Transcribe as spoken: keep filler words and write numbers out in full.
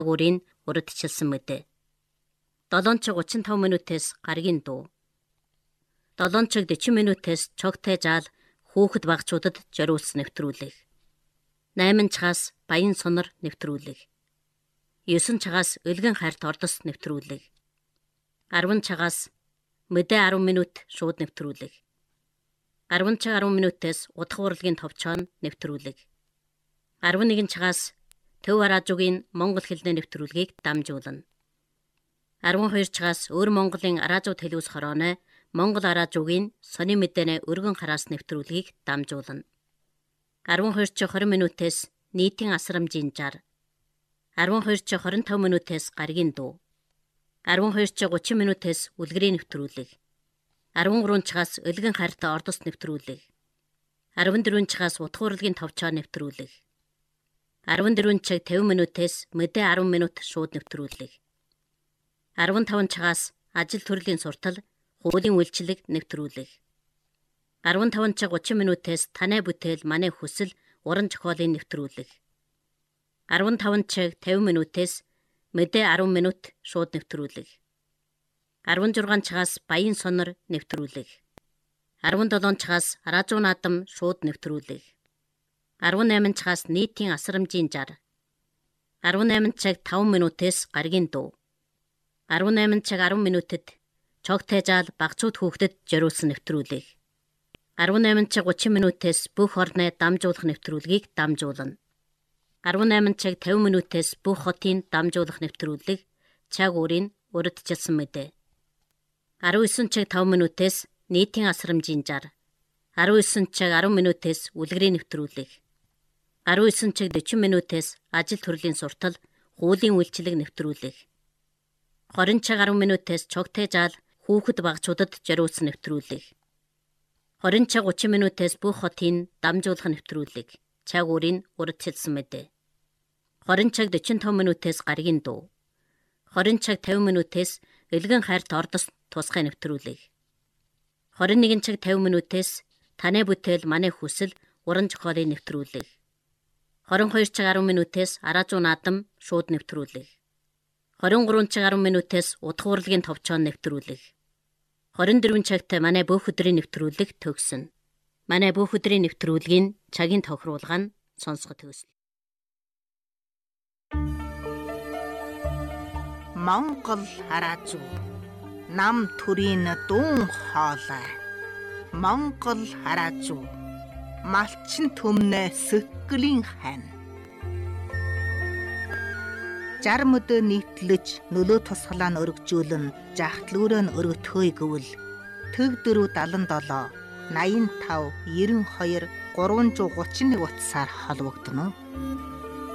Гурийн урдчилсан мэдээ. долоон цаг гучин тав минутээс гаригийн дуу. долоон цаг дөрвөн минутээс чогтой жаал хүүхэд багчуудад зориулсан нэвтрүүлэг. найман цагаас баян сонор нэвтрүүлэг. есен цагаас өлгөн хайрт ордос нэвтрүүлэг. арван цагаас мэдээ арван минут шууд нэвтрүүлэг. арван цаг арван минутээс удах урлагийн товчоон нэвтрүүлэг. арван нэгэн цагаас төв араажуугийн монгол хэлний нэвтрүүлгийг дамжуулна. арван хоёр цагаас өөр Монголын араажуу телевиз хорооны Монгол араажуугийн сони мэдэнэ өргөн хараас нэвтрүүлгийг дамжуулна. арван хоёр цаг хорин минутээс нийтийн асрамжийн жар. арван хоёр цаг хорин тав минутээс гаригийн дуу. арван хоёр цаг гучин минутээс үлгэрийн нэвтрүүлэг. арван гурван цагаас өлгөн хайртай ордос нэвтрүүлэг. арван дөрвөн цагаас утга урлагийн товчоо нэвтрүүлэг. арван дөрвөн цаг тавин минутээс мэдээ арван минут шууд нэвтрүүлэг. арван таван цагаас ажил төрлийн суртал, хуулийн үйлчлэг нэвтрүүлэг. арван таван цаг гучин минутээс танай бүтээл манай хүсэл, уран зохиолын нэвтрүүлэг. арван таван цаг тавин минутээс мэдээ арван минут шууд нэвтрүүлэг. арван зургаан цагаас баян сонор нэвтрүүлэг. арван долоон цагаас араажуу наадам шууд нэвтрүүлэг. арван найман цагаас нийтийн асрамжийн жар. арван найман цаг таван минутээс гаригийн дуу. арван найман цаг арван минутэд чогтой жаал багцууд хүүхдэд зориулсан нэвтрүүлэг. арван найман цаг гучин минутээс бүх орны дамжуулах нэвтрүүлгийг дамжуулна. арван найман цаг тавин минутээс бүх хотын дамжуулах нэвтрүүлэг, цаг уурын урдчилсан мэдээ. арван есөн цаг таван минутээс нийтийн асрамжийн жар. арван есөн цаг арван минутээс үлгэрийн нэвтрүүлэг. арван есөн цаг дөрвөн минутээс ажил төрлийн суртал, хуулийн үйлчлэг нэвтрүүлэг. хорин цаг арван минутээс чогтой жаал хүүхэд багчуудад зориулсан нэвтрүүлэг. хорин цаг гучин минутээс бүх хотын дамжуулах нэвтрүүлэг, цаг уурын урдчилсан мэдээ. хорин цаг дөрвөн таван минутээс гаригийн дуу. хорин цаг тавин минутээс өлгөн хайрт ордос тусгай нэвтрүүлэг. хорин нэгэн цаг тавин минутээс танай бүтээл манай хүсэл, уран зохиолын нэвтрүүлэг. хорин хоёр цаг арван минутээс араажуу наадам шууд нэвтрүүлэг. хорин гурван цаг арван минутээс удах урлагийн товчоон нэвтрүүлэг. хорин дөрвөн цагт манай бүх өдрийн нэвтрүүлэг төгснө. Манай бүх өдрийн нэвтрүүлгийн цагийн тохируулга нь сонсгох төсөл. Монгол араажуу нам төрийн дуун хоолой. Монгол араажуу малчин төмнө сөткөлийн хань. Жарм өдөө нийтлэж нөлөө тусгалаа нь өргөжүүлэн жахтлуураа нь өргөтхөөй гэвэл төг дөрөв далан долоо наян тав ерөн хоёр гурван зуун гучин нэг утсаар холбогдно.